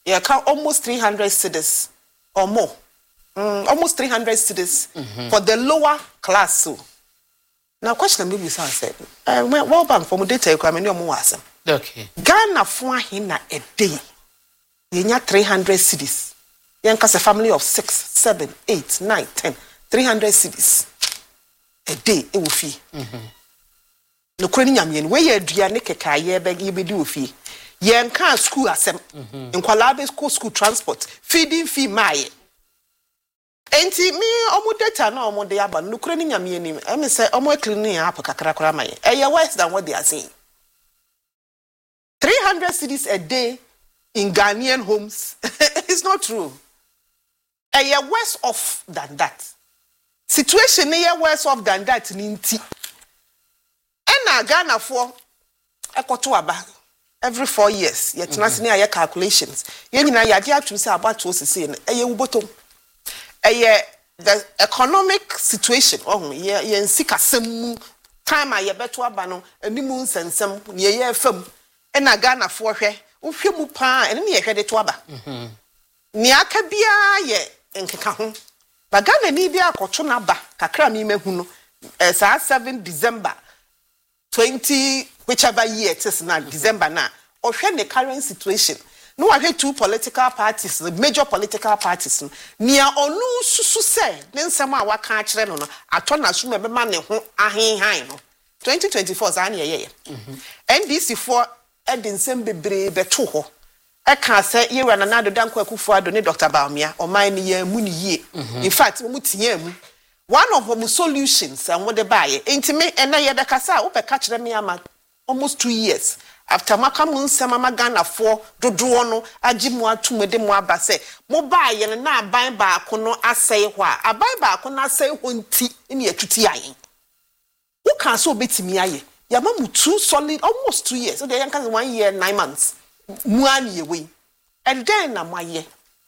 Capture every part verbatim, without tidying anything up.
You count almost three hundred cedis or more. Mm, almost three hundred cedis mm-hmm. for the lower class. So now, question maybe you said, uh, well, bank for data, you come in your moasem. Okay. Ghana for him a day. You need three hundred cedis. You have a family of six, seven, eight, nine, ten. three hundred cedis a day. It will fee. No credit yamian. Where you do your naked car, you beg you be do fee. You can school assem. In Kuala school school transport feeding fee my. Enti me omo data na omo de aba no kura ni nyame anim e me say omo cleaning up kakra kra maye e worse than what they are saying. three hundred cedis a day in Ghanaian homes. It's not true. E worse off than that. Situation e worse off than that ni nti. E na Ghana for ekoto aba every four years yet na se na calculations. Ye nyina ya dey atwem say about to say e ye wubotom. Eh, the economic situation oh yeah yeah nsika sem time aye beto aba no animu nsensem ne ye fam e na Ghana fo hwe wo hwe mu pa ene ne ye hwe de to aba mhm ne aka bia ye nkeka ho ba Ghana ni bia akoto na ba kakra mi mehu no eh sa seven December twenty whichever year it is now December na o hwe ne current situation. No, I heard two political parties, the major political parties. Near onu susu say, then some wa can't chre no. I turn as soon as man ho ahin high no. twenty twenty-four zani ye. N D C for Edin Sembebre beto ho. I can say you ran another danko Akufo-Addo ne Doctor Bawumia or mine ye muni ye. In fact, mu tie mu. One of them solutions and what they buy. Ain't me and I yada kasa upe catch them ama almost two years. After makamun sama Ghana for dodo no agimu atume de mo aba se mo ba ye na aban ba ko no asai hwa aban ba ko na asai ho nti ne atuti ayen who can so betimi aye ya ma mu two solid almost two years so they yan kan one year nine months mu ani we and then na maye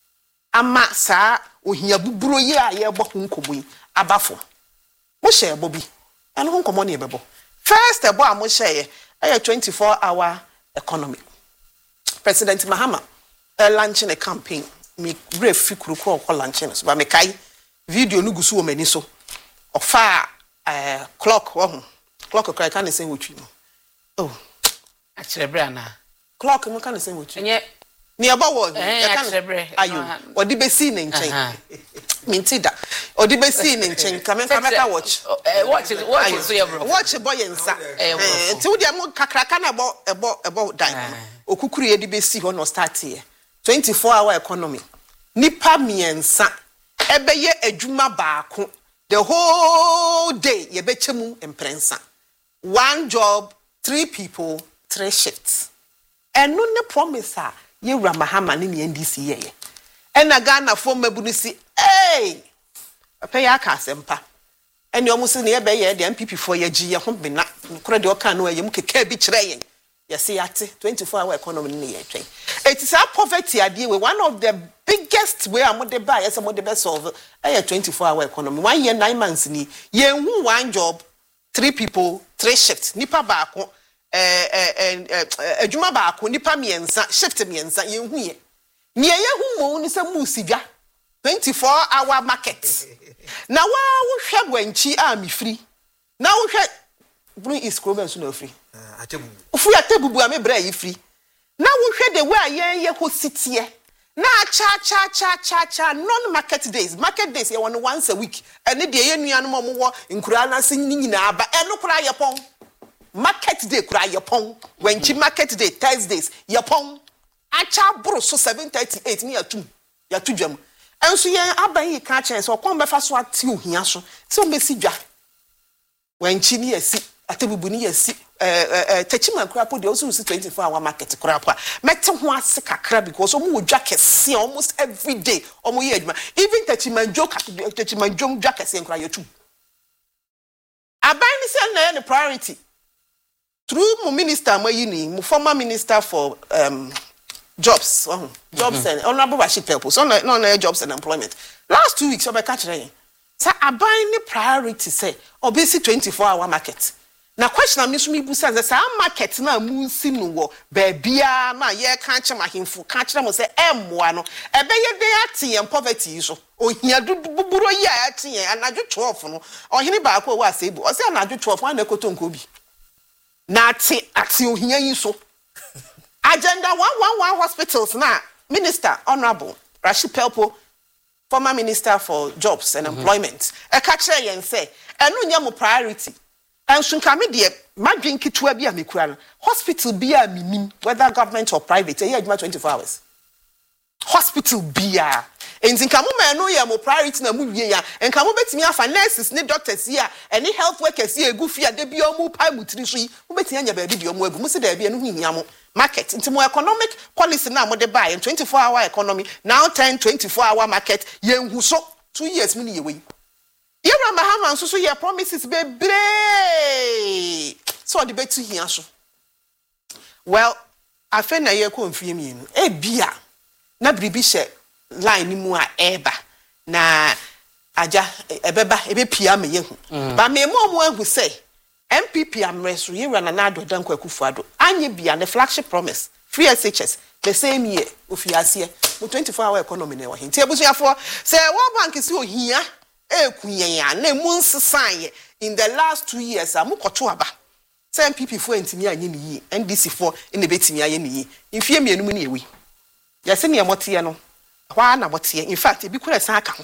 ama sa ohia buburo ye aye bo nkomo yi abafo mo share bobi eno ho nkomo ne bebo first ebo a mo share a twenty-four hour economy. President Mahama uh, launching a campaign. Me brave fikuru ko ko launching so ba me kai video no gusu o mani so. Ofa uh, clock wo clock cry can say wotwi no. Oh, akyerebre ana. Clock mo can say wotwi. Enye ni aba wo e kan ayo odi be see ne nchen. Mintida odi be see ne nchen kamen kameka watch watch watch so ye bro watch boy nsa eh ti wo dia mo kakraka na ebo ebo ebo dan okukuru ye di be see ho no start here twenty-four hour economy nipa miensa ebe ye adwuma baako the whole day ye be chemu emprensa one job three people three shifts and no ne promise a ye wura Mahama ne N D C ye ye ena Ghana fo mabunu si hey pay ya ka sempa ene omo se ne ye be ye de M P P for ye gi ye ho bena kro de o kan no ye mu keka bi kire ye ye se yate twenty-four hour economy ne ye twen it is a poverty ade we one of the biggest way am de buy yes am de be solve eh twenty-four hour economy one year nine months ni ye hu one job three people three shifts nipa baako eh eh adwuma baako nipa miensa shift miensa ye hu ye ne ye hu mo ni se mu sidwa twenty-four hour market na wa wo hwe gwanchi a me free na wo hwe blue is kroben so na free atebubu ofu atebubu a me bra yi free na wo hwe de we ayen ye ho sitie na cha cha cha cha cha non market days market days ye won once a week ene de ye nuanu mo wo nkura na se nyina aba eno kura ye pon market day kura ye pon gwanchi market day Thursdays ye pon acha bro so seven thirty-eight ni atum ya tudwam enso yen aban yi ka chen so kon befa so ati ohia so se o mesi dwa wanchi ni yesi atebubu ni yesi eh eh techima kura po de o so twenty-four hour market kura po mete ho ase kakra because o mu dwa kese almost every day o mu ye adwuma even techima joke techima jom dwa kese kura yetu aban ni se na the priority through mu minister mayini mu former minister for um jobs oh, jobs mm-hmm. and honorable Rashid Purpose on no no jobs and employment last two weeks obe catch rain say aban ni priority say obisi twenty-four hour market na question am so me bu say say market na mu nsi no wo ba bia na ye ka che mahemfo ka kire mo say emmoa no ebe ye de ate en poverty so ohia buburo yi a ate en anadwo twelve no ohene ba ko wa asebu o say anadwo twelve na ekoto nko bi na ate ate ohia yi so agenda one one one hospitals na minister honorable Rashid Pelpo former minister for jobs and employment e ka kire yen say enu nya mo priority and sunkame de madwen kitua bi a mekura no hospital bi a minim whether government or private e adwuma twenty-four hours hospital bi a enti nka mo ma no ye mo priority na mo wie ya nka mo betimi afa nurses ne doctors here and health workers here egu fi ade bi o mu pai mutiri so yi mo betimi anya ba bi de o mu egu mo se da bi enu hia mo market nti mo economic policy na mo de buy in twenty-four hour economy now ten twenty-four hour market ye nhu so two years mu ni ye we Yera Mahama so so ye promises bebre. So the betu hia so. Well, afa na ye ko mfie mienu. E bia na bribi hye line ni mu a eba na aja ebeba ebe pia me yehu. Ba me mo mo ahu say M P P amreso Yera na na do dan kwakufu ado. Anye bia the flagship promise free S H S the same year ofiase mo twenty-four hour economy na wo hin. Ti abusuafo say World Bank si ohia ekunyanya na mu nsesan in the last two years amu koto aba say M P P for ntimi anye ni yi N D C for ene betimi aye ni yi mfie mienu mu na ewi yase ne emote no hwa na bote in fact ebi kura san aka ho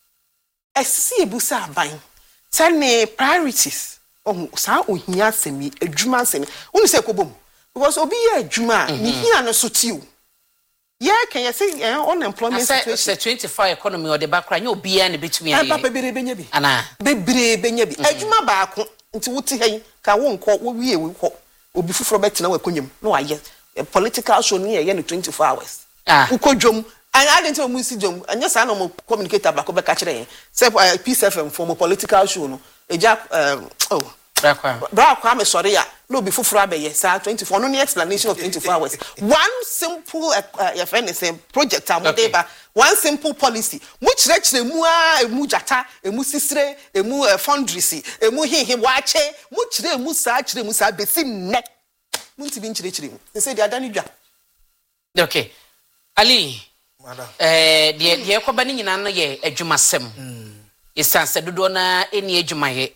esi ebusa aban say ne priorities oh sa ohia asemi adwuma asemi unu se kobom because obi ye adwuma ni hia no so tiw. Yeah, can you say uh, unemployment situation? Say twenty-four economy or the background you be and between. Ah, papa bebre benyebi. Ana. Bebre benyebi. Adwuma baako nti wuti hen ka wo nko wo wie we kɔ. Obi fufuro betina wa konyam. No aye. Political show ni ye no twenty-four hours. Ah. Ukodwom. And I didn't mu si dwom. Anya sa na mo communicator ba ko be ka kire yen. Say Peace F M for mo political show no. Eja um oh Brakwa. Brakwa me sorry ya. No be fufura be yes twenty-four no any explanation of twenty-four hours. One simple uh, your friend is a project amodeba one simple policy which reach the mu a emu jata emu sisire emu fundraising emu hihi wache mu chire emu sa chire emu sa besi net munti bi nchire chire mu say they adani dwa. Okay Ali madam eh de de ekoba ni nyina no ye adwumasem mm isanse dodo na eni adwuma ye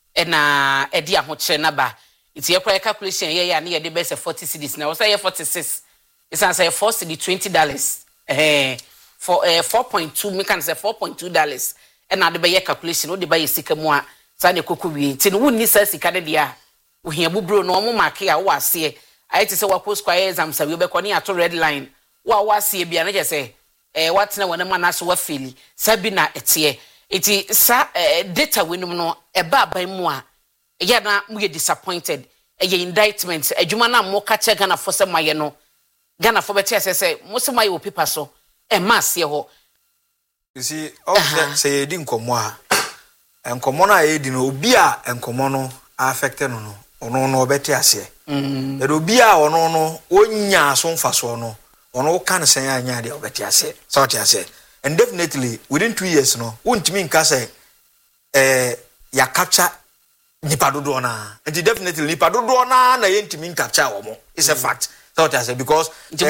na edi ahokyere na ba iti ye kwa calculation ye ya na ye de be say forty cedis na wo say ye forty-six isanse four cedi twenty dollars eh for eh four point two me can say four point two dollars and na de be ye calculation wo de ba ye sika mu a sa ne kokowie ti no wonni sa sika de dia wo hia bubro no mo make a wo ase ai ti say wa post kwa exam sa we be ko ni ato red line wa wa ase bia na je say eh watena wona ma na so wa feli sabi na etie iti sa eh, data wenum no eba ban mu a ya na mu ye disappointed e ye indictment adwuma na mo ka che Ghana for se maye no Ghana for beti ase say mo se maye o paper so e mass ye ho. You see all that say di nkomo a enkomo na ye di no obi a enkomo no affect no no ono no beti ase mm e obi a ono no onya so mfaso no ono kan sen anya de obeti ase so what you say. And definitely within two years no wontimi nka say eh ya capture nipa dodo na and definitely nipa dodo na na yentimi capture omo it's a fact so what I say because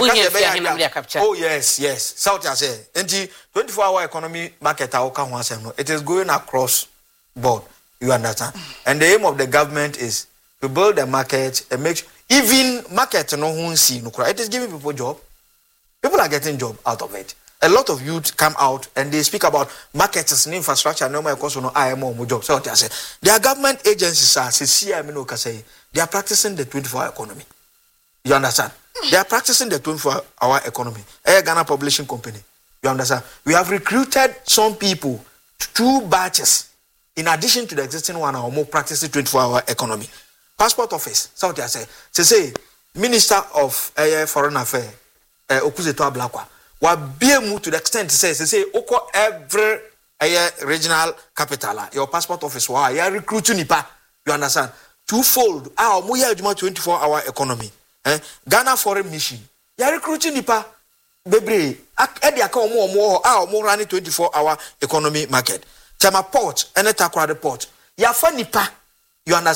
oh yes yes so what I say and twenty-four hour economy market awoka ho asem no it is going across board you understand and the aim of the government is to build a market and make even market no ho nsi no it is giving people job. People are getting job out of it. A lot of youth come out and they speak about markets and infrastructure. No more cost no I M O job. So what I say, their government agencies are C I M no say they are practicing the twenty-four hour economy. You understand? They are practicing the twenty-four hour economy. A Ghana Publishing Company. You understand? We have recruited some people to two batches in addition to the existing one or more practicing twenty-four hour economy. Passport office. So what I say, to say Minister of uh, Foreign Affairs, uh, Okuzeto Ablakwa. Wa B M U to the extent says say say oko every uh, regional capital your passport office wa ya recruit nipa you understand twofold ah mo ya adwuma twenty-four hour economy eh Ghana Foreign Mission ya recruit nipa bebre e de aka omo omo ah omo run twenty-four hour economy market Chama port ene Takoradi port ya fa nipa you understand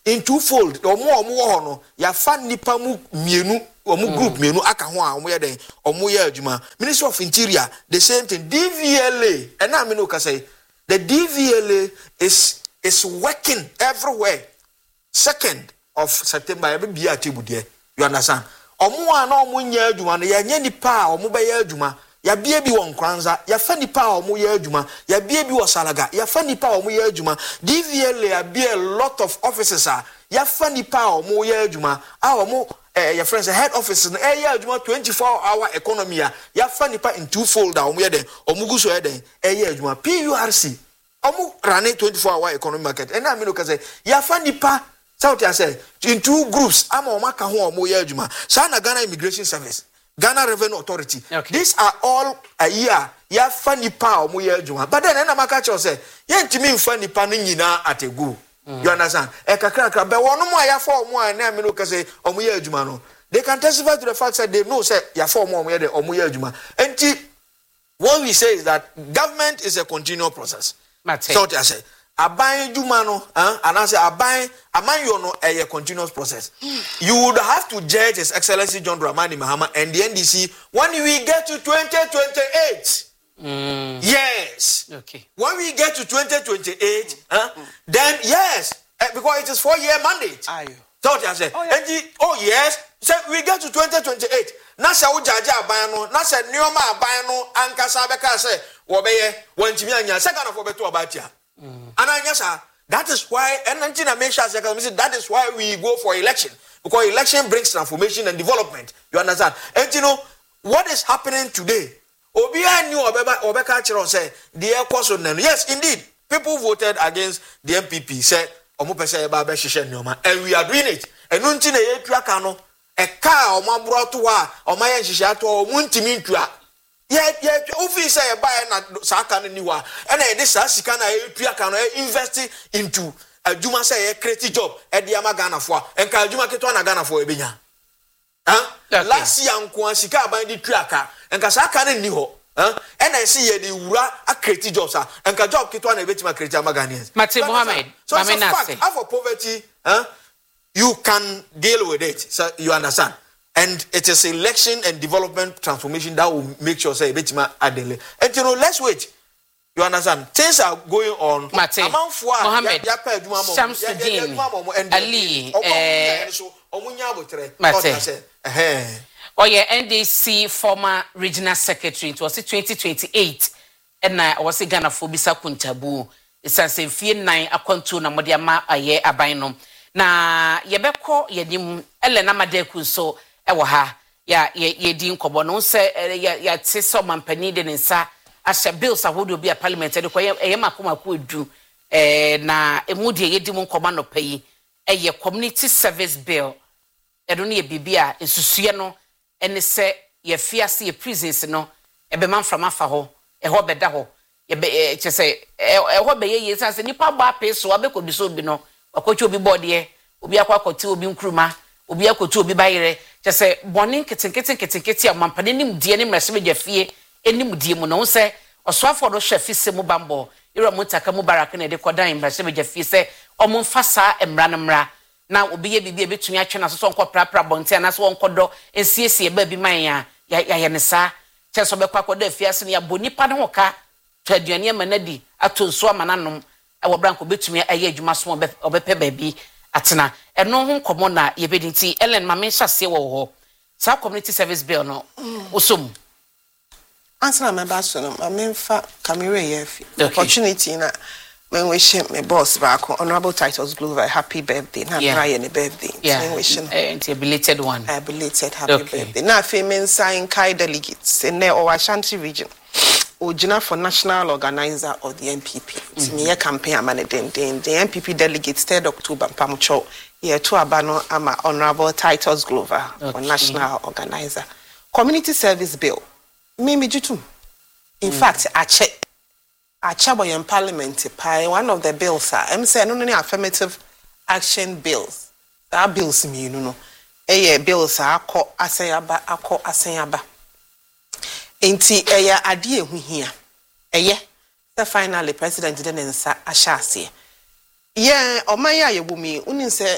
in twofold omo omo wo ho no ya fa nipa mu mienu omo group mienu aka ho a omo ye den omo ye adwuma. Ministry of Interior the same thing. D V L A and I mean say the D V L A is is working everywhere. Second of September every be atibu there. You understand? Omo a na omo nya adwuma no ya nya nipa a omo be ye adwuma. Ya bie bi won kranza ya fa nipa a omo ye adwuma ya bie bi wo salaga ya fa nipa a omo ye adwuma. D V L A ya bie a lot of offices a ya fa nipa a omo ye adwuma a omo eh your friends head office no eh ye adwuma twenty-four hour economy a ya fa nipa in two fold a omo ye den omo gu so ye den eh ye adwuma. P U R C omo run twenty-four hour economy market and I mean look say ya fa nipa South I say in two groups ama omo ka ho omo ye adwuma. Sa na Ghana Immigration Service, Ghana Revenue Authority. Okay. These are all a year. Ya funny power mu ye adwuma. But then na maka cho say, ye ntimi mfa nipa no nyina ategu. You understand? E kakra kakra be wono mu ya fa omo a na me no ka say omo ye adwuma no. They can testify to the fact that they know say ya fa omo omo ye de omo ye adwuma. Enti what we say is that government is a continual process. So I say aban adwuma no, eh, and I say aban aman yo no a continuous process. You would have to judge His Excellency John Dramani Mahama and the N D C when we get to twenty twenty-eight. Mm. Yes. Okay. When we get to twenty twenty-eight, huh, mm. then yes, uh, because it is four-year mandate. Aye. So I say, oh, yeah. And the, oh yes, so we get to twenty twenty-eight. Nasa ujaja abano, nasa nioma abano, ankasa beka say, wobeye, wantimi anya, second of obeto abatia. And I that is why, and that is why we go for election. Because election brings transformation and development. You understand? And you know, what is happening today? Obia knew Obeka Chiron say, the air course. Yes, indeed. People voted against the M P P. Say, and we are doing it. And until a Tuakano, a car or my brother, or my Shishato, or Muntimintua. Yeah, yeah, office say buy na saka niwa. And this sika na epia kan invest into adwuma say create job e de ama Ghana fo. Enka adwuma keto na Ghana fo ebenya. Huh? Last year nko sika aban di tuaka. Enka saka na ni ho. Huh? And I see ye di wura a create job sa. Enka job keto na ebetima create ama Ghanaians. Mate Mohammed, so it's a fact. Half of poverty, huh? You can deal with it. So you understand? And it is election and development transformation that will make sure say betima adele. And you know, let's wait. You understand? Things are going on. Mate, Mohammed, Shamsuddin, Ali, Mate. Oh yeah, N D C former regional secretary. It was twenty twenty-eight, and I was a Ghana for Bisa Kuntabu. It's a same fear nine a contour na modiama a year abino. Na yebeko yedim Elena Madeku so. Ewa ha ya ye di nkobo no se ya ya te so mampani de nsa asha bills ahodo bi a parliament de koye eye makoma ko edu eh na emu de ye di mu nkoba no payi eye community service bill edo ne ye bibia ensusuye no ene se ye fiase ye prisons no ebe man from afa ho e ho beda ho ye be che se e ho be ye ye sanse nipa ba pe so abeko bi so bi no akotwa obi bode obi akwa akote obi nkruma obi akoto obi bayire chese bonin ketinketi ketinketi amampane nim die nim rese megafie enim die mu no se osoafo do hwefi se mu bambo ira mutaka mu baraka na de kodan rese megafie se omumfa sa emra no mra na obi ye bibia betumi atwe na so nko prapra bonte na so nko do ensiesie ba bi man ya ya ye ne sa chese obekwa akodo afiase ne ya bonipa ne hoka twaduane amanadi atonso amananom e wo branko betumi aye adwuma so obepe ba bi atena eno ho komo na yebedinti Ellen ma menhya se wo ho sa community service bill no osum answer my boss no ma menfa camera yefi opportunity na when we share my boss back honorable titles Glover happy birthday na try any birthday when we share a belated one a belated happy okay. birthday na femen sign kai delegates in there or Ashanti region Ojina for national organizer of the N P P. It's mm-hmm. me campaign amane den den the N P P delegates third October pamucho here to abano ama honorable titles Glover okay. for national organizer. Community service bill. Me me jutu. In mm. fact, I check I check by in parliament pay one of the bills are I'm saying no no affirmative action bills. That bills me you know. Eh bills are akọ asayaba akọ asayaba. Enti eya ade ehu hia eye the finally president didn't nsa ahyase Yeah, o man ya ye bumi unin say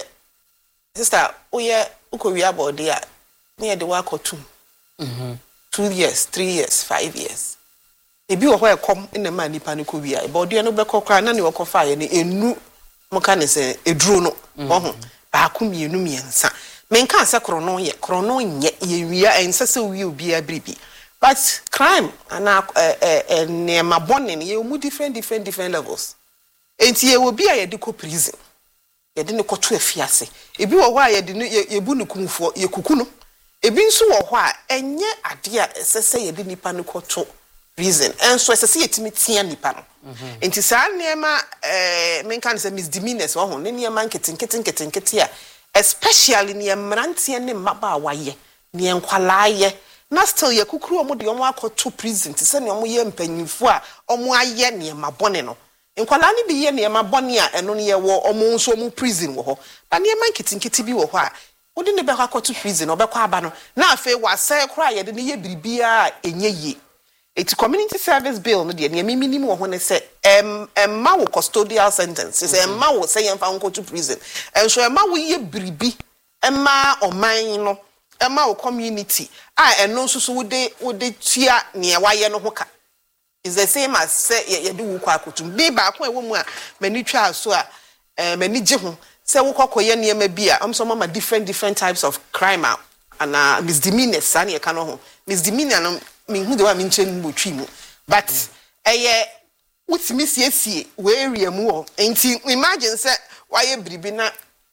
sister oye ukowia body a near the work or two. Mhm. two years, three years, five years. Ebi wo ho come in the man nipa ne ko wia body no be kokra na ne wo kofa ye ne enu mo ka ne say eduro no ho ba ko mienu miensa men kan say krono ye krono nye ye wia ensa se wi obi abribi but crime ana eh eh ne mabone ye mu different different different levels. Enti ye obi a ye de ko prison ye de ne ko to afiase ebi wo ho a ye de ye bu ne kumfo ye kuku no ebi nso wo ho a enye ade a esese ye de nipa ne ko to prison enso esese ye timi tia nipa no enti saa niema eh men kan say misdemeanors wo ho ne niema nketin ketin ketin ketia especially ne mrantie ne maba waye ne enkwala ye na still ye kukuru omo de omo akoto prison ti se ne omo ye mpanyimfo a omo aye ne mabone no nkwala ni bi ye ne mabone a eno ne ye wo omo nso omo prison wo ho ba ne man kitinkiti bi wo ho a wodi ne be akoto prison obekwa aba no na afa wa sai kra ye de ne ye biribia enye yi eti community service bill no de ne minimum wo ho ne se em emma wo custodial sentence se emma wo say yemfa nko to prison enso emma wo ye biribi emma oman no emma wo community a eno nso so wode wode tua ne waye no ho ka is the same as say ye do wo kwa akotum bi ba ko ewo mu a mani twa so a eh mani gye ho say wo kokoye ne ma bi a am so mama different different types of crime and uh, misdemeanors san ye ka no ho misdemeanor no me hu de wa me nchen mu twi mu but eye wutimi siesie we area mu ho enti imagine say waye bribi na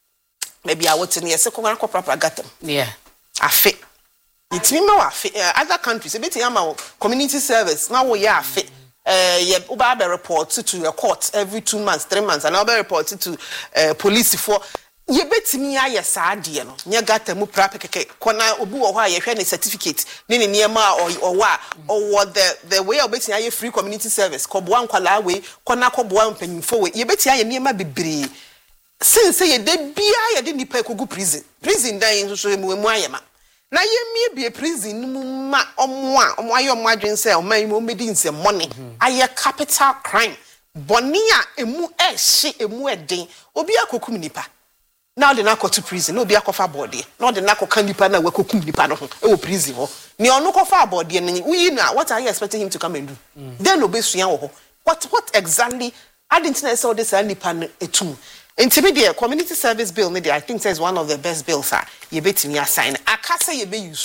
maybe a wote ne ye se kokora ko proper gatam yeah afi itimi ma wa afi other countries ebeti ama community service na wo ye afi eh ye uba be report to a court every two months three months and be report to uh, police for ye betimi aye saade no nye gata mu pra pekeke kona obi wo ho a ye hwe ne certificate ne ne niema o wa o the the way obetimi aye free community service ko boa nkwala we kona ko boa mpanyimfo we ye betimi aye niema bebre since ye de bia ye de nipa kogu prison prison dan so so mu mu ayema na ye mie bie prison mu ma omo a omo aye omo adwen se oman yi mo medi nse money aye capital crime boni a emu e hye emu eden obi akokum nipa na de na to prison obi akofa body na de na koka nipa na wakokum nipa no ho e wo prison ho ne ono kofa body ne uyi na what are you expecting him to come and do mm. then obesua wo ho what what exactly I didn't know so this nipa etum intermediate community service bill maybe I think says one of the best bills are ye betimi assign akasa ye be use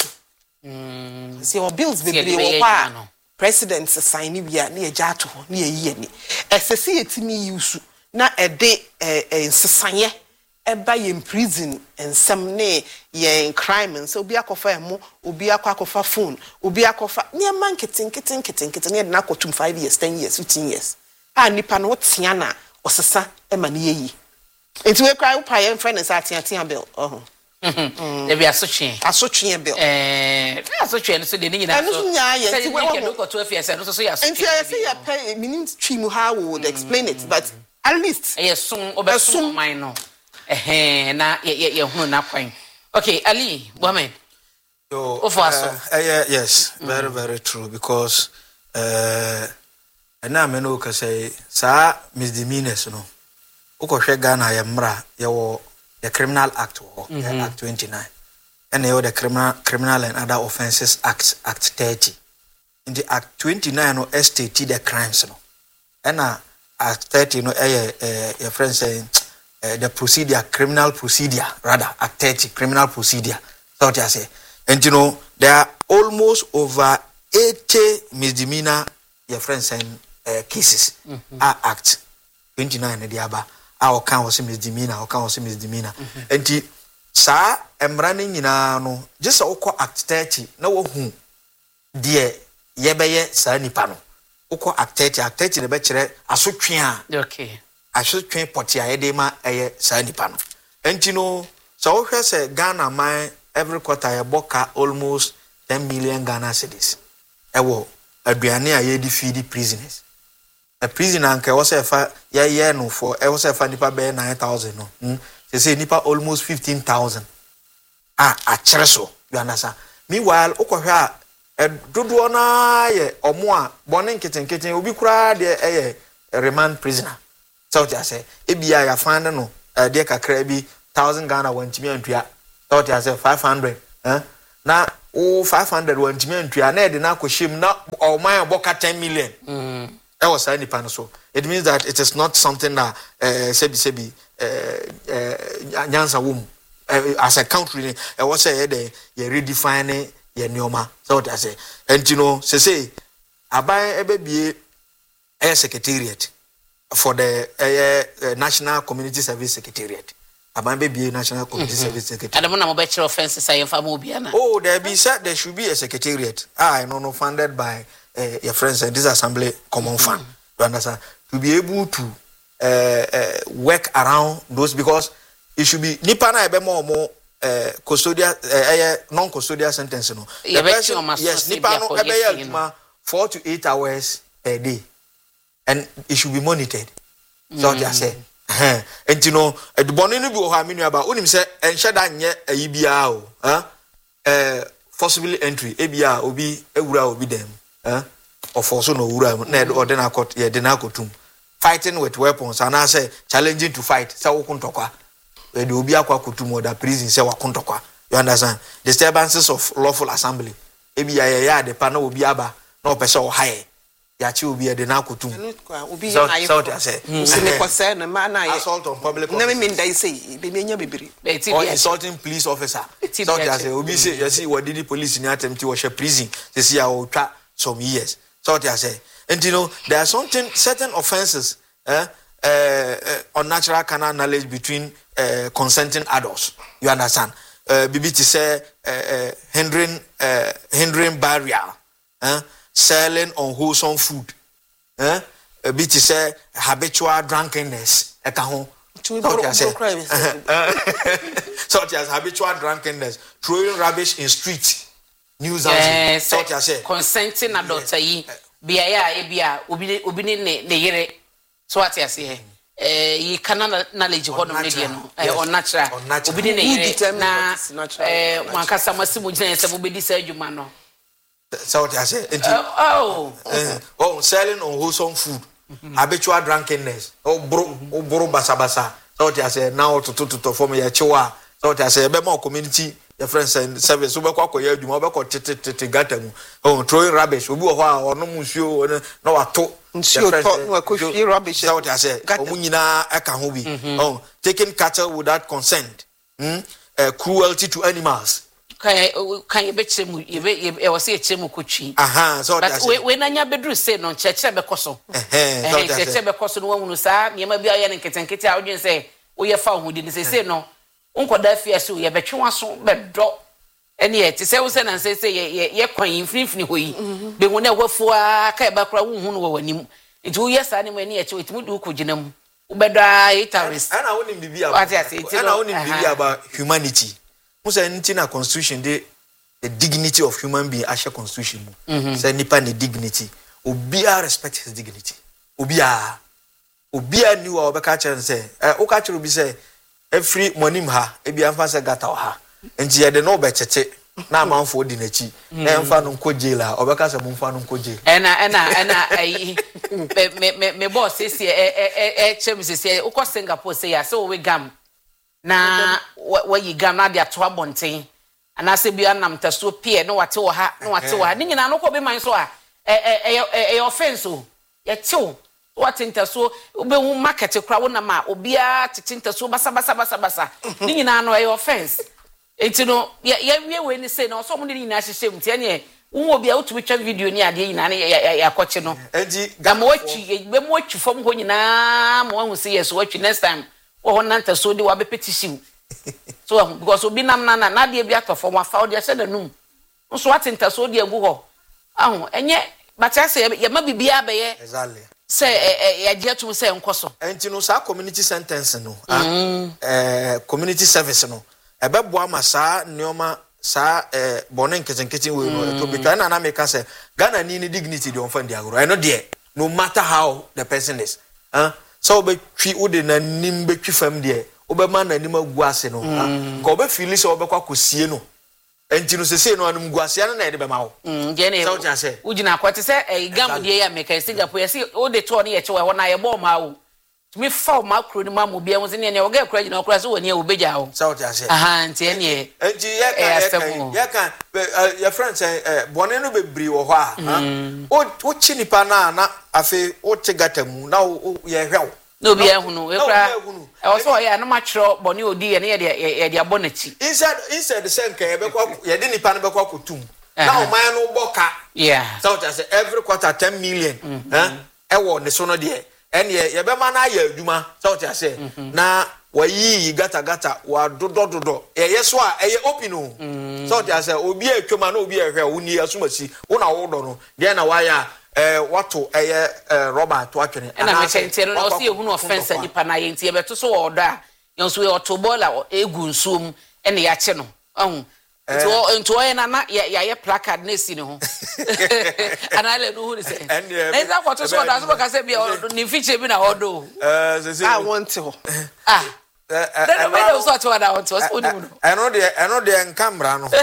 mm see your bills be be wa president sign ni bia na ye jato ho na ye yi ani esese yetimi use na ede ensesanye eba ye prison ensem ne ye crime so obi akofa emo obi akofa phone obi akofa ne man keten keten keten keten ne na akotum five years ten years fifteen years a nipa no tia na osesa e ma ne yi enti we cry upa ye friend is atia tia bill oh mhm e be asotwe asotwe bill eh asotwe no so de ni nyina so enu nya ye enti we wo ko to afia se no so ya asotwe enti I say ya pay meaning twi mu how we would explain it but at least e sun obesun man no eh na ye ye hunu na kwan okay Ali Mohammed so uh, uh, yes very very true because uh na me no ka say sa misdemeanors no ukohwe Ghana ya mra ya wo the criminal act wo mm -hmm. act twenty-nine and you the criminal criminal and other offences act act thirty in the act twenty-nine no estate the crimes no and act thirty no eh eh your friend saying uh, the procedure criminal procedure rather act thirty criminal procedure so what I say and you know there are almost over eighty misdemeanor your friend saying uh, cases mm -hmm. are act twenty-nine the aba our can was misdemeanor our can was misdemeanor and mm -hmm. sa emrane nyina no just okọ act thirty na wo hu de yebeye sa nipa no okọ act thirty act thirty ne be kire asotwe a okay asotwe poti a yede ma eye sa nipa no enti no so wo hwe se Ghana man every quarter ye boka almost ten million Ghana cedis ewo aduane a ye di feed prisoners a prisoner anke was efa ye ye no for e was efa nipa be nine thousand no mm they say nipa almost fifteen thousand ah a chereso you understand meanwhile okohwe a dodo na ye omo a bone nketen nketen obi kura de eh remand prisoner so what I say ebia ya find no uh, de kakra bi one thousand Ghana wantimi antua so what I say five hundred eh na o five hundred wantimi antua na e de na akohim na o man aboka ten million mm that was any pan so it means that it is not something that uh sebi sebi uh uh nyansa wom uh, as a country e was say they you redefine your neoma so what I say and you know say say aban ebebie a secretariat for the uh, uh, National Community Service Secretariat. Aban ebebie National Community mm-hmm. Service Secretariat. Adamo na mo be offenses I fa mo bia na. Oh, there be said there should be a secretariat. Ah, no no funded by uh, your friends and this assembly common mm-hmm. fund. You understand? To be able to uh, uh, work around those because it should be nipa na ebe mo mo uh, custodial uh, non custodial sentence no. The person, yes, nipa no ebe ya four to eight hours per day, and it should be monitored. Mm. So I say, eh, and you know, the bonny no be o ha menu about. Unim say, and shada nye a ibia o, huh? Uh, forcibly entry, ebia obi ewura obi dem, huh? Or force no ura, ned or then I caught ye then I tum. Fighting with weapons, and I say challenging to fight. Sa wakuntokwa. The obi akwa kutum or the prison say wakuntokwa. You understand? Disturbances of lawful assembly. Ebia ya ya de pano obi aba. No person or high. Yachi will be a denakutum. So, so I say, assault on public officer. Never mean they say, they mean your baby. Or insulting police officer. So I say, Obi say, you see, what did the police in attempt to wash a prison? They see, I will try some years. So I say, and you know, there are something, certain offenses, eh, uh, uh, unnatural canal knowledge between uh, consenting adults. You understand? Uh, B B T say, uh, uh, hindering, uh, hindering barrier. Eh? Selling unwholesome food, eh? A bit to say habitual drunkenness. Ekaho. Such as habitual drunkenness, throwing rubbish in street, news and such as say consenting adults. Biaya, ebia, ubini, ubini ne ne yere. So what I say, eh, you cannot knowledge what medium, or natural, ubini ne yere. Na, eh, wankasa masimu jene se ubidi se jumano. So what I say. Oh, uh, oh, selling unwholesome food, mm-hmm. habitual drunkenness. Oh, bro, oh, bro, basa basa. So what I say. Now to to to to form your chiwa. So what I say. Be more community, your friends and service. So be kwa kwa yeju, mo be kwa tete tete gatamu. Oh, throwing rubbish. Obi oha, or no musio, no ato. Musio to, no kushi rubbish. So what I say. Omunyina eka hobi. Oh, taking cattle without consent. Hmm. Uh, cruelty to animals. Can can you bet him? You bet you was a chemu kuchi. Aha, so but when I bedru say no church bekoso. Eh, church bekoso no one sa me ma bia ye nketenkete a odwen say we ye fa ho di say say no unko da fia so ye betwe waso bedo ene ye te say wo say na say say ye ye kwan infrinfini ho yi be hu na wafo a ka e ba kra wo hu no wo wanim nti wo ye sa ne mani ye che otimi du ko ginam wo bedo a terrorist ana woni bibi aba ana woni bibi aba humanity. Musa ntina constitution de the dignity of human being asha constitution mu say nipa ne dignity obia respect his dignity obia obia ni wa obeka chere say eh o ka chere bi say every monim ha e bia mfa say gata ha nti ye de no be chete na amanfo di nachi na mfa no nko jail a obeka say mfa no nko jail ena ena ena ai me me me boss say e e e chem say o ko Singapore say ya so we gam na wa yi gana de ato abonten anase bia nam taso pie no wate wo ha no wate wo ha ni nyina no ko be man so a e e e offense o ye tew wate ntaso be hu market kra wo na ma obia tete ntaso basa basa basa basa ni nyina no e offense enti no ye ye we ni say no so mo ni nyina hyehye mti ene wo obia utumi twa video ni ade nyina ne ya koche no enti gam wachi be mo wachi fom ho nyina mo hu say yes wachi next time oh nanta so de wa be petition so because obi nam na na na de bi atofo ma fa o de se da num so atenta so de agu ho ahu enye bacha se ye ma bibia be ye exactly say ya je tum say nkoso enti no sa community sentence no eh community service no e be boa ma sa neoma sa eh bonen ketenkete we no to be kana na make say Ghana ni ni dignity de on fa ndi agoro I know there no matter how the person is huh? So be twi ode na nim be twi fam de obe ma na nim agu ase no ko obe feel so obe kwa kosie no enti no sese no anum gu ase na de be ma wo mm je ne so uje ugina kwate se e gam de ya meka Singapore ya si ode to ne ye chewe ho na ye bo ma wo to me fall macro ni mamu bia won se ne ne wo ga kura gina kura so woni e wo beja ho so what you say aha nti ene enti ye kan ye kan your friends eh bone no bebri wo ho a o o chi nipa na na afi o chi gata mu na ye hwew no bi ehunu e kura e wo so ya na ma kyerɛ bone odi ye ne ye de ye de abonachi inside inside the same kan ye be kwa ye de nipa no be kwa kotum na o man no boka yeah so what you say every quarter ten million eh e wo ne so no de and ye ye be ma na ya adwuma so what you say na wayi gata gata wa dodo dodo ye yeso a eye open o so what you say obi atwoma na obi ehwe wo ni asumasi wo na wo do no de na wa ya eh wato eye Robert to atwene na me chente no o se ehunu offense nipa na ye nti ye beto so wo do a ye so ye oto bola egu nsuom ene ya che no ahun nto nto ye na na ya ye placard na si ne ho ana le do hu ni se na isa kwa to so da so ka se bia ni fiche bi na hodo eh se se I want to ah eh me do so to da want to so ni mu eno de eno de enkamra no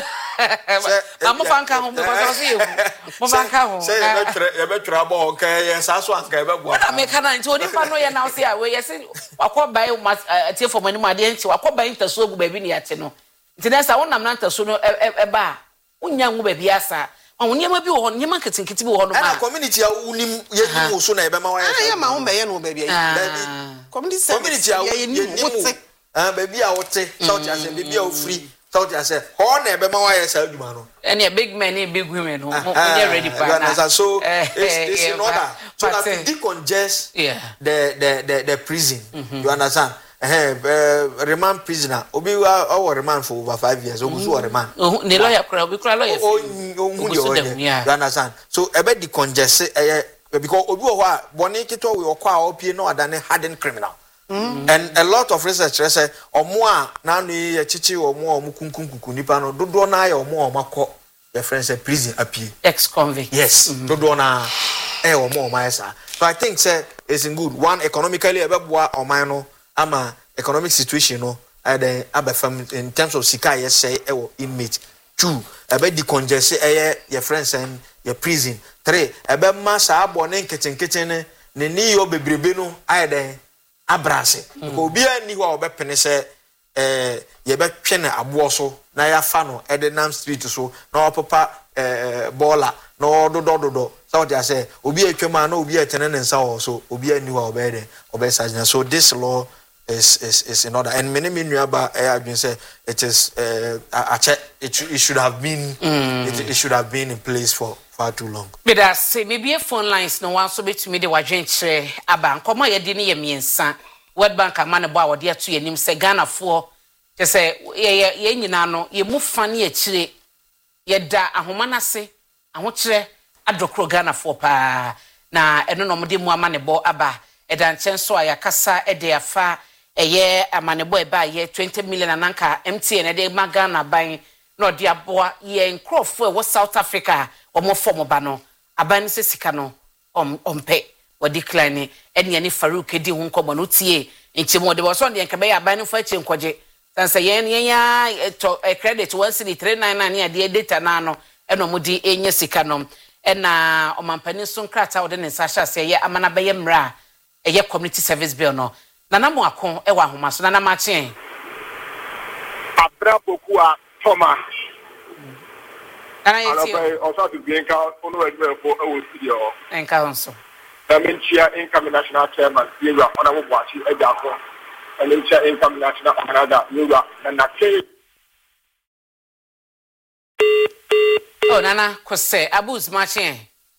amo fanka ho because so ye mo fanka ho se ye betre ye betra bo ka ye sa so anka ye begbo na me kana nti oni pa no ye na se a we ye se wakobai atie for mani ma de nti wakobai ntaso gu ba bi ni ate no nti na sa wonam na ntaso no e ba unya nwu ba bi asa won niam bi wo ho niam nketinketi bi wo ho no ma na community a unim ye nim so na e be ma wa ya ah ya ma ho be ye no ba bi community community a ye nim ah ba bi a wote south ase ba bi a ofri south ase ho na e be ma wa ya sa adwuma no any big men and big women who are ready for that so it's, it's in order so that to decongest yeah the the the, the prison you understand eh uh, remand prisoner obi our remand for over five years obi so remand the lawyer kura obi kura lawyer oh you understand so e be decongest eh because obi wo a boni kito we okwa a opie no adane hardened criminal mm. and a lot of research say omo a na no ye chichi omo omo kunkunkuku nipa no dodo na ya omo omakọ your friends say prison apie ex convict yes mm. dodo na eh omo omo esa so I think say it's in good one economically e be boa oman no ama economic situation no and then abafam in terms of sika yes say e wo inmate two e be decongest eh your friends and your prison three e be ma sa abone nketen nketen ne ne ni yo bebrebe no aye den abrase ko obi ani ho obepene se eh ye be twene abo so na ya fa no e de nam street so na opapa eh baller no dodo dodo so they say obi atwema na obi atene ne nsa ho so obi ani ho obede obesajina so this law is is is in order and many many aba eh adwin say it is uh, a, a, it, it should have been mm. it, it should have been in place for far too long. But I say maybe phone lines no one so betumi de wadwenche aba nkoma ye de ne ye miensa World Bank amane bo awode ato ye nim se Ghana fo je say ye ye nyina no ye mu fa ne ye kire ye da ahoma na se ahokire adokro Ghana fo pa na eno no mode mu amane bo aba eda nchen so ayakasa ede afa eye amane bo eba ye twenty million ananka M T N ede ma Ghana ban no de aboa ye nkrofo e wo South Africa omo form ba no aban se sika no om ompe wo decline ene ne Farouk edi hu nkomo no tie nti mo de wo so de nka be aban no fa chi nkoje sanse yen yen ya to credit one city three nine nine ya de data na no eno mo di enye sika no ena omampani so nkrata wo de ne sa hya se ye amana be ye mra eye community service bill no nana mo akon e wa homa so nana ma chen abra boku a Thomas nana yeti o so to bien ka onu wa gbe fo e wo studio enka onso na menchia income national chairman yewa ona mo bwachi e ja ko na menchia income national canada yewa na na ke oh nana kose abuz ma chen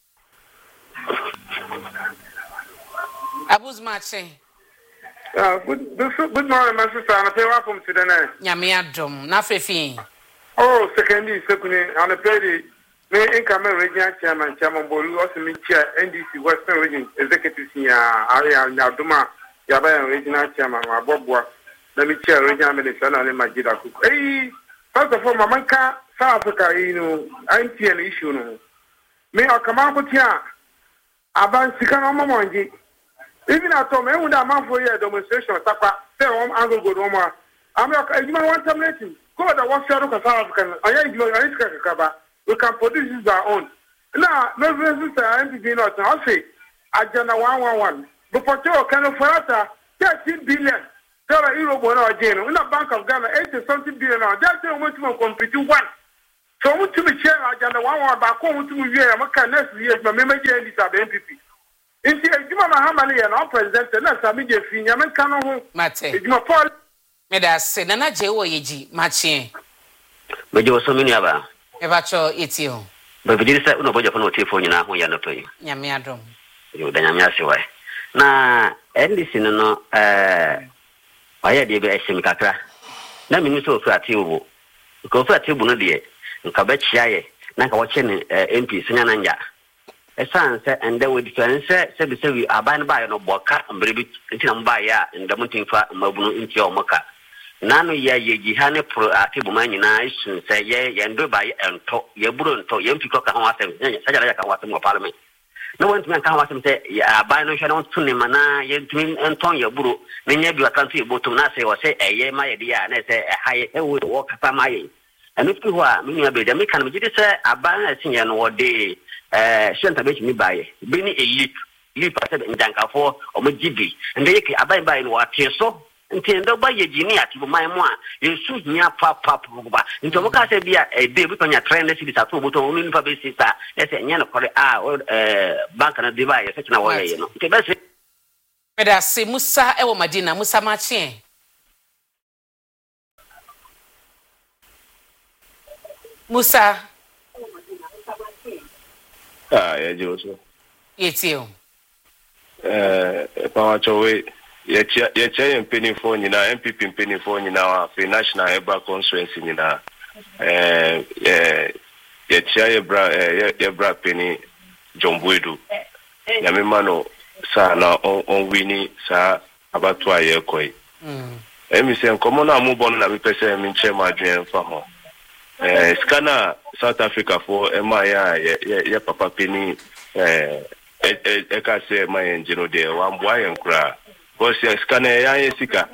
abuz ma chen Uh, good, good, good morning, my sister. I'm a welcome to the night. Nyame adom na frefin. Oh, secondly, secondly, on the pay me income regional chairman, Chairman Bolu, also me chair N D C Western Region Executive Senior area Naduma, Yaba regional chairman, Bob Work. Let me chair regional minister and Majida Cook. Hey, first of all, Mamanka, South Africa, you know, I see an issue. No, me I come out with here. About Sikana Mamanji. Even at home, I would have man for your demonstration. Tapa, say, I'm angry good woman. I'm like, you might want to make it. Go to what's your South African. I ain't going to we can produce this our own. Now, no sister, I'm being out. I'll say, I don't know one one one. But for two, kind of farata, thirteen billion dollar euro bono again. In the Bank of Ghana, eighty something billion. That's the one to compete one. So I want to be chair agenda one one back home to me. I'm a next year, my memory is at the N P P. In the Juma Mahamali and our president, and that's a media thing. I'm a canon. Mate, my Paul. Meda se na na je wo yeji machi. Beje wo so mini aba. E ba cho etio. Ba bidi se uno boja fono tifo nyina ho ya no to yi. Nyame adom. Yo da nyame ase wai. Na N D C no no eh waya de be ehim kakra. Na mini so ofu ati obo. Ko ofu ati obo no de nka ba chia ye. Na nka wo che ne M P senya na nja. Esan se ende we difference se be se wi aban ba ye no boka mbre bi ntina mba ya ndam tinfa mabunu nti o maka. Nano ya yeji hane pro atibu manyina isun se ye yendo ba ento ye buru ento ye mpiko ka ho asem sajala ya ka ho asem mo parliament no want me ka ho asem se ya ba no hwe no tuni mana ye ntumi enton ye buru ne nya bi akanto ye botum na se wo se eye ma ye dia na se haye e wo wo kapa ma ye eno fi ho a me nua be de me kan me gidi se aba na sin ye no wo de eh shenta be mi ba ye be ni elite elite ase ndankafo o mo gibi ende ye ke aba ba ye no wa tieso Ntendo ba ye jini ati bo mai mo a yesu nya pa pa pa nto mo ka se bia e de bi tonya trend si bisa to boto onu nipa be sisa e se nya no kore a eh bank na de ba ye se na wo ye no nke be se Meda se Musa e wo Madina Musa ma chi Musa ah ye joso yetio eh pa wa chowe ye chia ye chia mpeni fo nyina M P P mpeni fo nyina wa fe national eba conference nyina eh eh ye chia ye bra ye bra peni Jombuedu ya memano sa na on wini sa abatu aye koi mm emi se nkomo na mu bonu na bepese mi nche ma dwen fa ho eh skana South Africa for ema ya ye papa peni eh e ka se ma enjino de wa mbwa ye nkura because yes can ya sika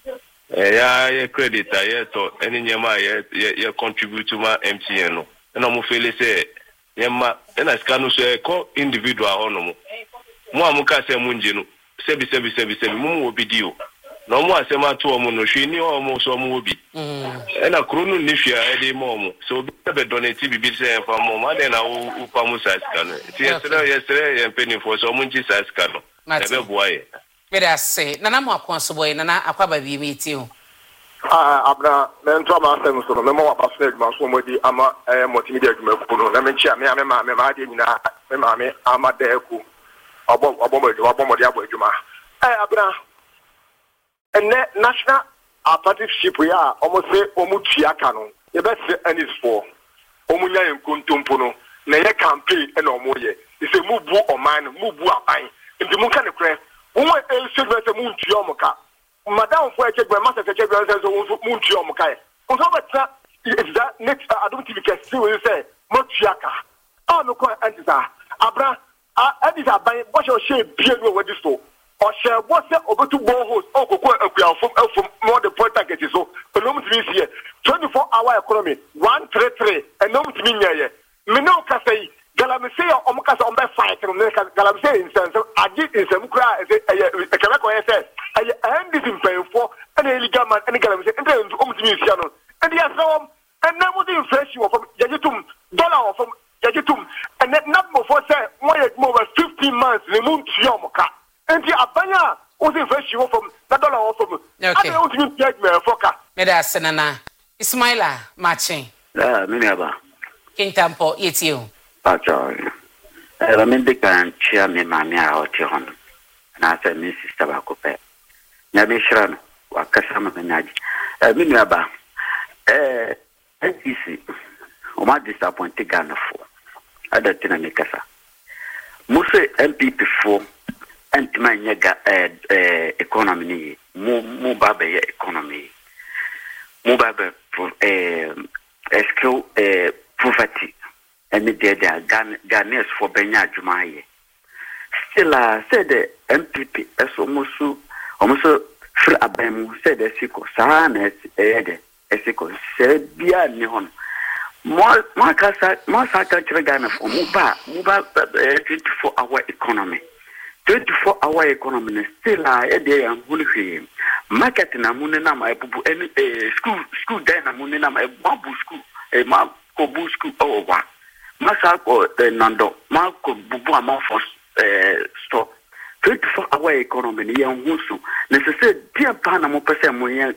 ya ya credit ya to any nyama ya ya contribute to my M T N no na mo feel say nyama na sika no so ko individual ono mo mo amuka se mu njinu sebi sebi sebi sebi mo obi dio no mo asema to mo no hwe ni o mo so mo obi mm na kronu ni hwe ade mo mo so be donate bibi se fa mo ma de na u pa mo sa sika no ti yesere yesere ya penny for so mo nchi sa sika no na be boye Meda se nana mo akonso boy nana akwaba bi meti o ah abna me ntwa ma asem so no me mo wa paso eduma so mo di ama eh multimedia eduma ku no na me nchia me me ma me ma de nyina me ma me ama de ku obo obo mo eduma obo mo de abo eduma eh abna ene national partnership ya omo se omo tua ka no ye be se anis for omo nya enkontompo no na ye campaign e na omo ye ise mu bu oman mu bu aban ndi mu ka ne kre Uwe el silvete munti omuka. Madam for a check by master check by munti omuka. Unso is that next I don't think you see what you say. Mochiaka. Ah no kwa antiza. Abra ah antiza by what your shape be with this store. Or share what's the over to boreholes or go from from more the point target so. But no to here. twenty-four hour economy. one three three and no to me here. Me no ka say Galamse o mukasa on be fight no Galamse in sense agi in some kra e e kala ko e say e end this impefo and illegal man and Galamse and then o mutimi sia no and yes no and na mo the inflation from yagitum dollar from yagitum and na mo for say one over fifteen months le mun tia omuka and the abanya o the inflation from na dollar from and o mutimi tia me foka me da senana Ismaila Machin ah me aba Kintampo yetio Pacho, eh, me de kan chia me mami a oti hon. Na se mi sister ba ko pe. Na be shran wa kasa ma naji. Eh mi aba. Eh N C C. O ma disappoint Ghana fo. Ada tina me kasa. Mo se M P P fo antima nya ga eh eh economy ni. Mo mo ba be economy. Mo ba be pour eh est-ce que eh poverty and the dead Ghanaians for Benya Jumaye. Still, I said the M P P as almost almost free abem said the Siko, Sahanes, Ede, Esiko, said Bia Nihon. More Marcasa, Masaka Ghana for Muba, Muba twenty-four hour economy. twenty-four hour economy ne still a e dey am hunu hwe market na mu ne na ma ebubu eh school school dey na mu ne na ma ebubu school e ma ko bu school o wa masa ko nando ma ko bubu ama for eh store twenty-four hour economy ne yan husu ne se se dia pa na mo pese mo yan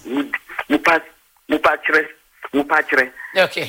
mo pa mo pa kire mo pa kire okay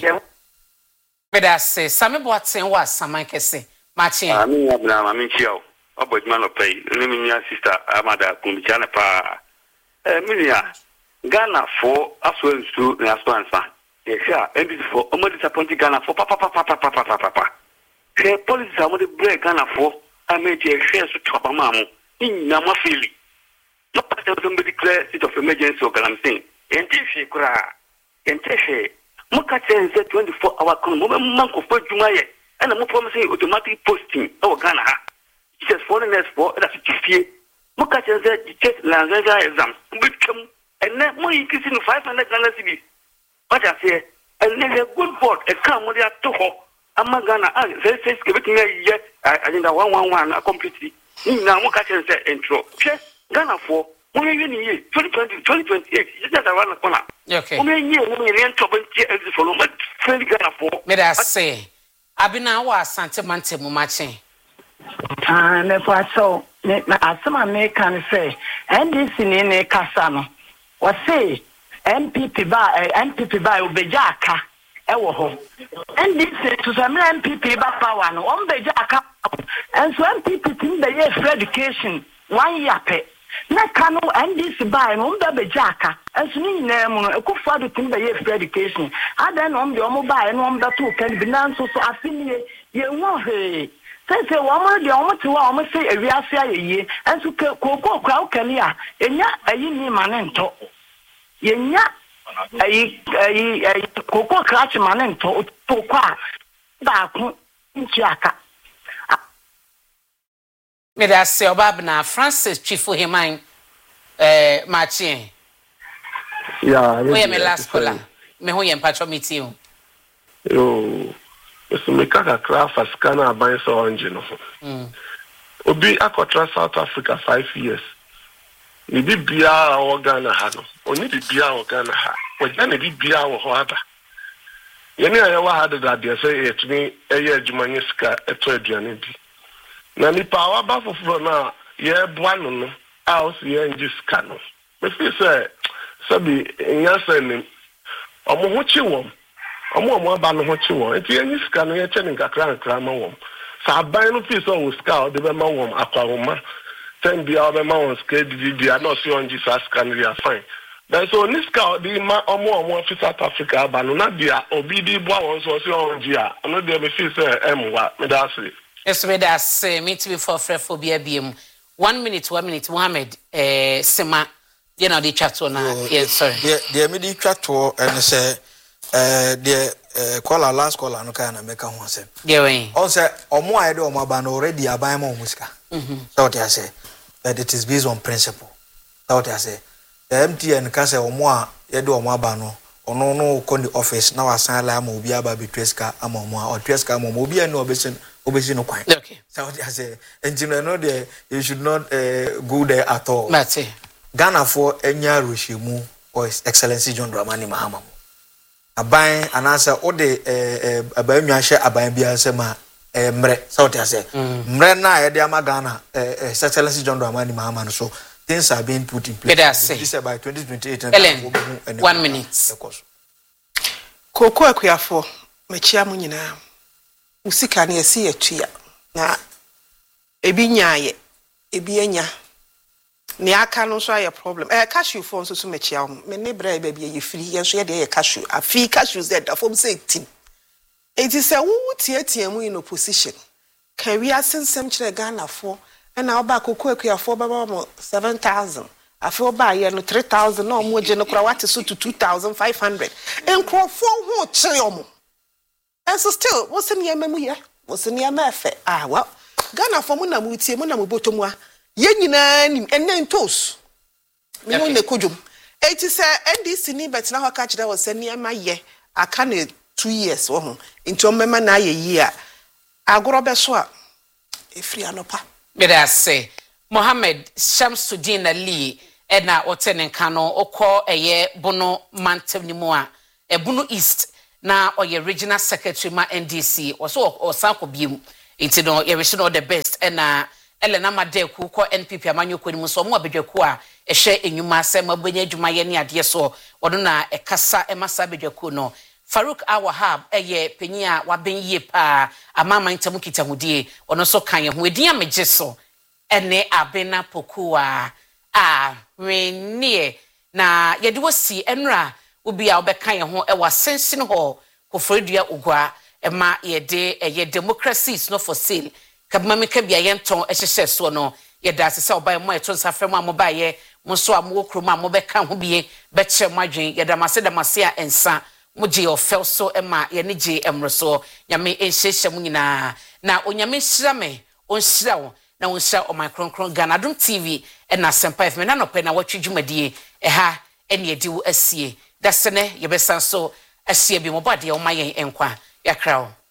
beda se same boaten wa saman kese machi ami abna mami chiao obojuma no pay ni mi nya sister amada kumbichana pa eh minia Ghana for aswen su na aspansa yes ya endi for omo disappointing Ghana for papa papa papa papa papa ke police amo de break Ghana for ameti e share su topa mamu inna mafili no pata somebody declare state of emergency or galamsin entifi kura entifi muka chenze twenty-four hour kono mo man ko fo djuma ye ana mo promise automatic posting o Ghana ha just foreigners for that fifty muka chenze test language exam mbikam ene mo increase no five hundred Ghana cedis what I say and a good board e come with that to ho ama Ghana ah say say ke betimi ye agenda one one one completely na muka chenze intro che Ghana for mo ye ni ye twenty twenty twenty twenty-eight just that one corner okay mo ye ni mo ye ni ntobon tie e follow but friend Ghana for me da say abina wa asante mante mu machi ah ne kwa so na asema me kan say N D C ni ne kasa no o say N P P ba N P P ba obeja aka e wo ho N D C to some N P P ba power no on beja aka and so N P P tin be ye free education one year pe na kanu N D C ba no on beja aka and so ni na mu no ekufo do tin be ye free education adan no on be on ba no on beto kan bi na so so afini ye wo he say say woman de omo ti wa omo say ewiase ayeye enso kokoko kwa okali a enya ayi ni manento yenya ayi ayi kokoko krachi manento to kwa ba ku nchiaka me da se obabna Francis Chifu Himan eh machi ya we me last caller me ho ye mpacho meeting o yo so me kaka craft scanner aban so onje no mm obi akotra South Africa five years ni bibia o Ghana ha no oni bibia o Ghana ha o Ghana bibia o ho aba yemi ayewa ha da de say etumi eye adwumanye sika eto aduane bi na ni power ba foforo na ye boa no no a o si enji sika no me fi say sabi nyasa ni omo ho chi wom omo omo ba no ho chi won enti enyi sika no ye che ni nkakra nkra ma wom sa ban no fi so wo sika o de be ma wom akwaroma ten bia o be ma won sika di bia no si onji sa sika no ya fine then so ni sika di ma omo omo fi South Africa ba no na bia obi di boa won so si onji a no de me fi say emwa me da say yes me da say me to be for phobia biem one minute one minute Mohammed eh sema you know the chat on yes sorry the the me di chat to and say eh the caller last caller no kind of make a one say yeah we on say omo aye de omo aba no already aban ma musika mhm so what I say that it is based on principle so what I say the M T N ka say omo a ye de omo aba no ono no ko the office na wasan la ma obi aba betreska ama omo a otreska ama obi anu obesin obesin no kwan okay so what I say engineer no there you should not uh, go there at all that's it Ghana for enya roshemu or excellency John Dramani Mahama aban anasa ode eh aban nwanhye aban bia sema eh mre so what I say mre na ye de ama Ghana eh excellency John Dramani Mahama so things are being put in place this by twenty twenty-eight and one minute koko akuafo machia mu nyina usika na yesi atua na ebi nyaaye ebi enya ne aka no so aye problem eh cashew phone so so machia ho me ne bra ba bia ye free ye so ye de ye cashew afi cashew z da form say tin it is a wo tietie mu in opposition can we asensem kire Ghana fo na oba koko akuafo ba ba mo seven thousand afi oba ye no three thousand na omo je no kura what so to two thousand five hundred enkrofo ho kire omo and so still what's in your memu here what's in your mafe ah well Ghana fo mu na mu tie mu na mu botomu a ye nyina nim enen tos me no ne kodwom eti se N D C ni betina ho ka kire wo se niam aye aka ne two years wo ho nti o mema na aye yi a agoro be so a efri anopa Beda say Mohammed Shamsuddin Ali ena otene kano okọ eye bono mantem ni mu a Ebunu East na oye regional secretary ma N D C oso osanko biem enti no ye wish no the best ena Elena Madeku ko N P P amanyoko ni mu so mo abedwaku a ehwe enwuma asem abanya adwuma ye ne ade so wodo na ekasa emasa abedwaku no Farouk Awahab eye penyi a waben yie pa amama ntamu kitahudie ono so kan ye ho edin amegye so ene abena pokua a renie na yede wosi enra obi a obeka ye ho e wasensin ho kofredua ogwa ema yede eye democracies no for sale kabma meka bia ye nton ehyehye so no yeda asese oba mo eto nsafrem amoba ye mo so amwo kroma mo beka ho bie be kye madwen yeda mase da mase a ensa Muji ofel so ema ye ne je emro so nyame enhyehye mu nyina na onyame hyira me onhyira wo na onhyira o micronkron Ghana Dom T V e na Sempa F M na no pe na watwe dwumadie e ha ene edi wo asie da sene ye besan so asie bi mo bade o mayen enkwa yakra